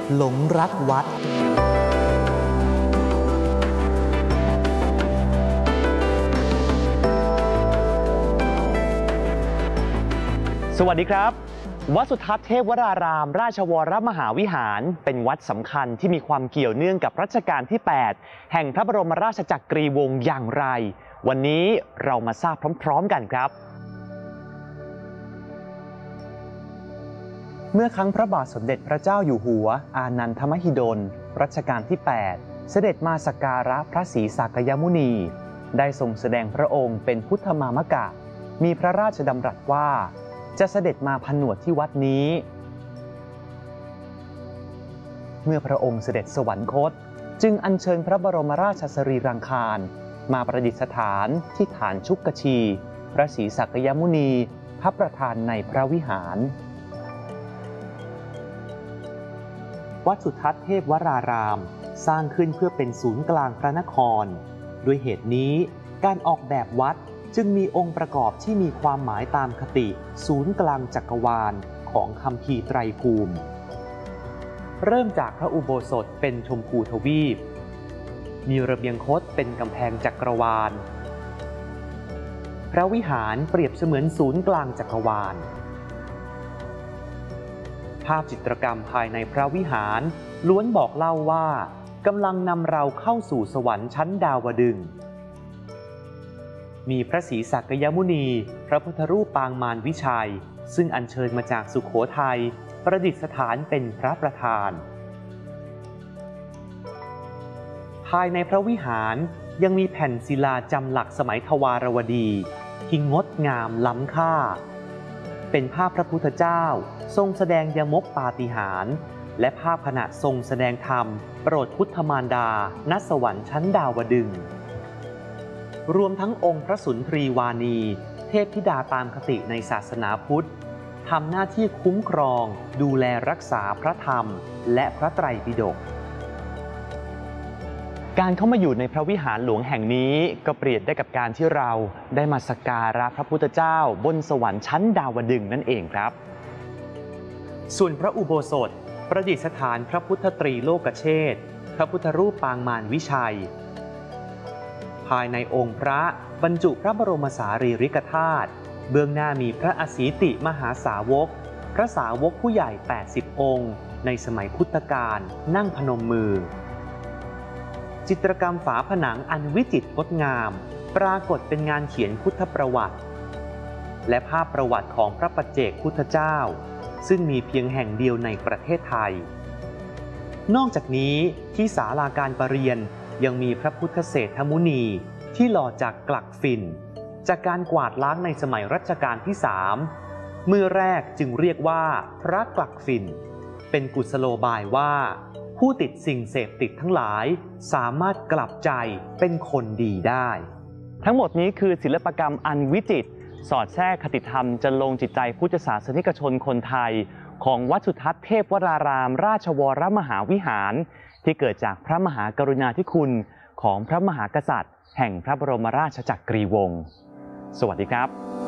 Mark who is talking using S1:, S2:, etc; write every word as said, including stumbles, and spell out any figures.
S1: หลงรักวัดสวัสดีครับวัดสุทัศน์เทพวรารามราชวรมหาวิหารเป็นวัดสำคัญที่มีความเกี่ยวเนื่องกับรัชกาลที่ แปด แห่งพระบรมราชจักรีวงศ์อย่างไรวันนี้เรามาทราบพร้อมๆกันครับเมื่อครั้งพระบาทสมเด็จพระเจ้าอยู่หัวอานันทมหิดลรัชกาลที่ แปด เสด็จมาสักการะพระศรีสักยมุนีได้ทรงแสดงพระองค์เป็นพุทธมามกะมีพระราชดำรัสว่าจะเสด็จมาผนวดที่วัดนี้เมื่อพระองค์เสด็จสวรรคตจึงอัญเชิญพระบรมราชสรีรังคารมาประดิษฐานที่ฐานชุกชี พระศรีสักยมุนีพระประธานในพระวิหารวัดสุทัศน์เทพวรารามสร้างขึ้นเพื่อเป็นศูนย์กลางพระนครด้วยเหตุนี้การออกแบบวัดจึงมีองค์ประกอบที่มีความหมายตามคติศูนย์กลางจักรวาลของคัมภีร์ไตรภูมิเริ่มจากพระอุโบสถเป็นชมพูทวีปมีระเบียงคดเป็นกำแพงจักรวาลพระวิหารเปรียบเสมือนศูนย์กลางจักรวาลภาพจิตรกรรมภายในพระวิหารล้วนบอกเล่าว่ากำลังนำเราเข้าสู่สวรรค์ชั้นดาวดึงส์มีพระศรีสักยมุนีพระพุทธรูปปางมารวิชัยซึ่งอัญเชิญมาจากสุโขทัยประดิษฐานเป็นพระประธานภายในพระวิหารยังมีแผ่นศิลาจำหลักสมัยทวารวดีที่งดงามล้ำค่าเป็นภาพพระพุทธเจ้าทรงแสดงยมกปาฏิหาริย์และภาพขณะทรงแสดงธรรมโปรดพุทธมารดาณสวรรค์ชั้นดาวดึงส์รวมทั้งองค์พระสุนทรีวานีเทพธิดาตามคติในศาสนาพุทธทำหน้าที่คุ้มครองดูแลรักษาพระธรรมและพระไตรปิฎกการเข้ามาอยู่ในพระวิหารหลวงแห่งนี้ก็เปรียบได้กับการที่เราได้มาสักการะพระพุทธเจ้าบนสวรรค์ชั้นดาวดึงส์นั่นเองครับส่วนพระอุโบสถประดิษฐานพระพุทธตรีโลกเชษฐ์พระพุทธรูปปางมารวิชัยภายในองค์พระบรรจุพระบรมสารีริกธาตุเบื้องหน้ามีพระอสีติมหาสาวกพระสาวกผู้ใหญ่แปดสิบองค์ในสมัยพุทธกาลนั่งพนมมือจิตรกรรมฝาผนังอันวิจิตรงดงามปรากฏเป็นงานเขียนพุทธประวัติและภาพประวัติของพระปัจเจกพุทธเจ้าซึ่งมีเพียงแห่งเดียวในประเทศไทยนอกจากนี้ที่ศาลาการประเรียนยังมีพระพุทธเศรษฐมุนีที่หล่อจากกลักฝิ่นจากการกวาดล้างในสมัยรัชกาลที่สามเมื่อแรกจึงเรียกว่าพระกลักฝิ่นเป็นกุศโลบายว่าผู้ติดสิ่งเสพติดทั้งหลายสามารถกลับใจเป็นคนดีได้ทั้งหมดนี้คือศิลปกรรมอันวิจิตรสอดแทรกคติธรรมจนลงจิตใจพุทธศาสนิกชนคนไทยของวัดสุทัศน์เทพวรารามราชวรมหาวิหารที่เกิดจากพระมหากรุณาธิคุณของพระมหากษัตริย์แห่งพระบรมราชจักรีวงศ์สวัสดีครับ